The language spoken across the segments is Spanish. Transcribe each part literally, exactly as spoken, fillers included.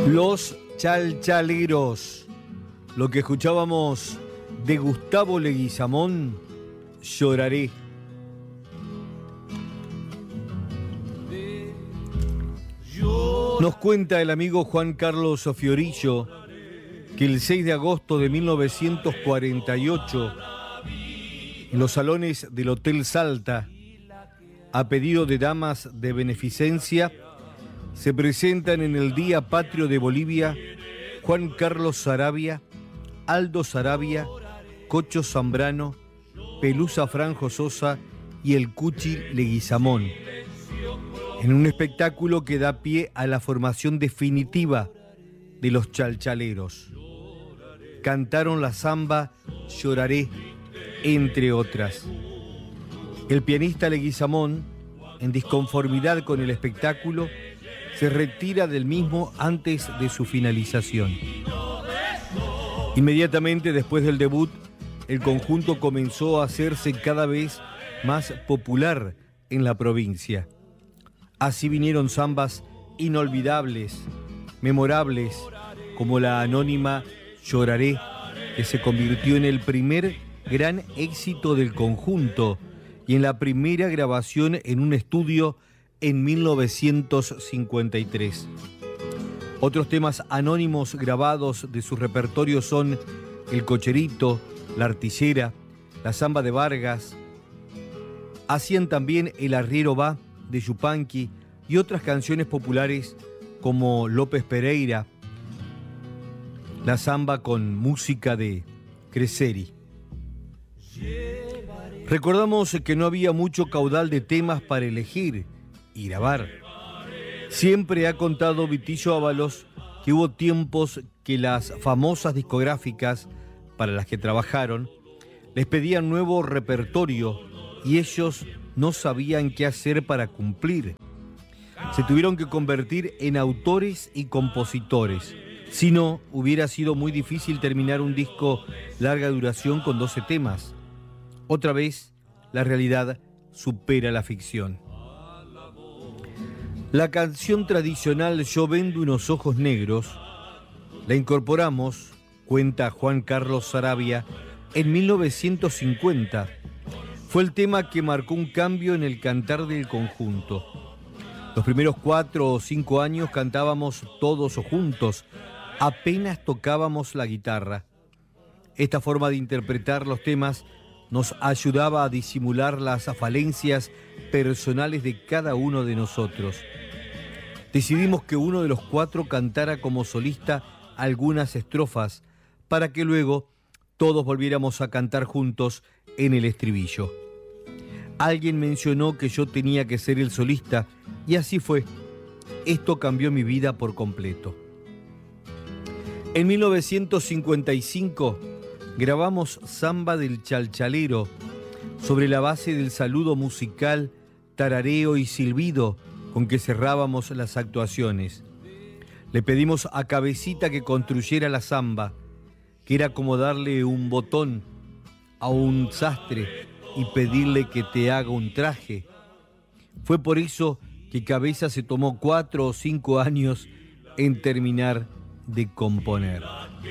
Los Chalchaleros. Lo que escuchábamos de Gustavo Leguizamón, Lloraré. Nos cuenta el amigo Juan Carlos Fiorillo que el seis de agosto de mil novecientos cuarenta y ocho, en los salones del Hotel Salta, a pedido de damas de beneficencia, se presentan en el Día Patrio de Bolivia Juan Carlos Saravia, Aldo Saravia, Cocho Zambrano, Pelusa Franjo Sosa y el Cuchi Leguizamón, en un espectáculo que da pie a la formación definitiva de los Chalchaleros. Cantaron la samba Lloraré, entre otras. El pianista Leguizamón, en disconformidad con el espectáculo, se retira del mismo antes de su finalización. Inmediatamente después del debut, el conjunto comenzó a hacerse cada vez más popular en la provincia. Así vinieron zambas inolvidables, memorables, como la anónima Lloraré, que se convirtió en el primer gran éxito del conjunto y en la primera grabación en un estudio en mil novecientos cincuenta y tres. Otros temas anónimos grabados de su repertorio son El Cocherito, La Artillera, La Zamba de Vargas. Hacían también El Arriero Va, de Yupanqui, y otras canciones populares como López Pereira, la zamba con música de Creseri. Recordamos que no había mucho caudal de temas para elegir y grabar. Siempre ha contado Vitillo Ábalos que hubo tiempos que las famosas discográficas para las que trabajaron les pedían nuevo repertorio y ellos no sabían qué hacer para cumplir. Se tuvieron que convertir en autores y compositores. Si no, hubiera sido muy difícil terminar un disco larga duración con doce temas. Otra vez, la realidad supera la ficción. La canción tradicional Yo vendo unos ojos negros la incorporamos, cuenta Juan Carlos Saravia, en mil novecientos cincuenta. Fue el tema que marcó un cambio en el cantar del conjunto. Los primeros cuatro o cinco años cantábamos todos juntos, apenas tocábamos la guitarra. Esta forma de interpretar los temas nos ayudaba a disimular las falencias personales de cada uno de nosotros. Decidimos que uno de los cuatro cantara como solista algunas estrofas para que luego todos volviéramos a cantar juntos en el estribillo. Alguien mencionó que yo tenía que ser el solista y así fue. Esto cambió mi vida por completo. En mil novecientos cincuenta y cinco grabamos Zamba del Chalchalero sobre la base del saludo musical, tarareo y silbido con que cerrábamos las actuaciones. Le pedimos a Cabecita que construyera la zamba, que era como darle un botón a un sastre y pedirle que te haga un traje. Fue por eso que Cabeza se tomó cuatro o cinco años en terminar de componer.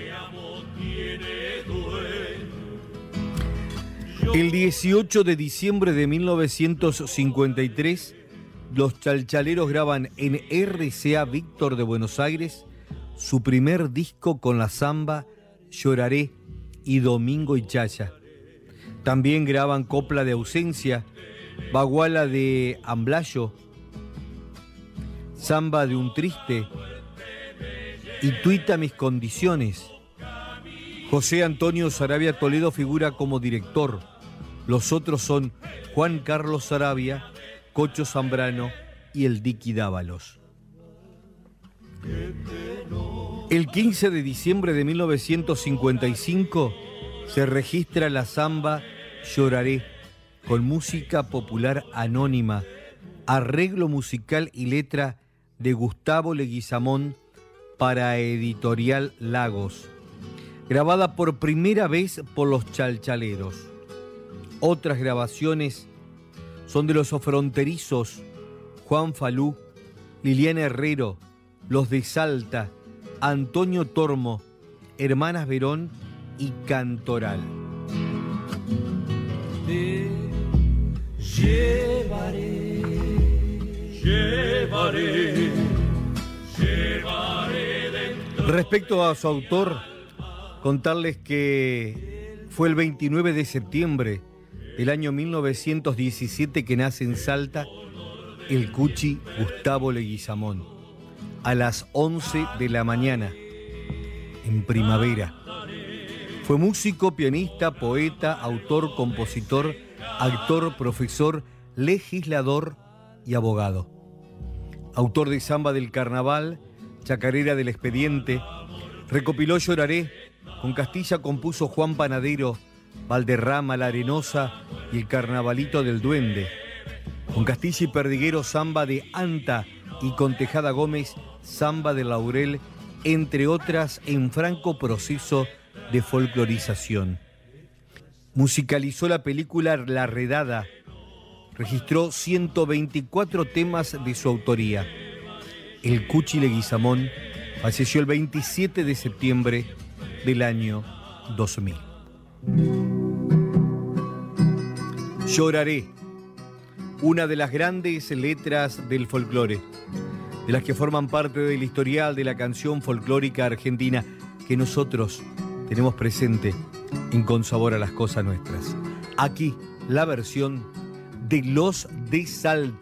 El dieciocho de diciembre de mil novecientos cincuenta y tres, los Chalchaleros graban en R C A Víctor de Buenos Aires su primer disco con la zamba Lloraré y Domingo y Chaya. También graban Copla de Ausencia, Baguala de Amblayo, Zamba de un Triste y Tuita Mis Condiciones. José Antonio Saravia Toledo figura como director. Los otros son Juan Carlos Saravia, Cocho Zambrano y el Diqui Dávalos. El quince de diciembre de mil novecientos cincuenta y cinco se registra la zamba Lloraré con música popular anónima, arreglo musical y letra de Gustavo Leguizamón para Editorial Lagos, grabada por primera vez por los Chalchaleros. Otras grabaciones son de los Fronterizos, Juan Falú, Liliana Herrero, los de Salta, Antonio Tormo, Hermanas Verón y Cantoral. Te llevaré, llevaré, llevaré dentro. Respecto a su autor, contarles que fue el veintinueve de septiembre del año mil novecientos diecisiete que nace en Salta el Cuchi Gustavo Leguizamón, a las once de la mañana, en primavera. Fue músico, pianista, poeta, autor, compositor, actor, profesor, legislador y abogado. Autor de Samba del Carnaval, Chacarera del Expediente, recopiló Lloraré, con Castilla compuso Juan Panadero, Valderrama, La Arenosa y el Carnavalito del Duende. Con Castilla y Perdiguero, Samba de Anta, y con Tejada Gómez, Samba de Laurel, entre otras, en franco proceso de folclorización. Musicalizó la película La Redada, registró ciento veinticuatro temas de su autoría. El Cuchi Leguizamón falleció el veintisiete de septiembre del año dos mil. Lloraré, una de las grandes letras del folclore, de las que forman parte del historial de la canción folclórica argentina que nosotros tenemos presente en Con Sabor a las Cosas Nuestras. Aquí la versión de Los de Salta.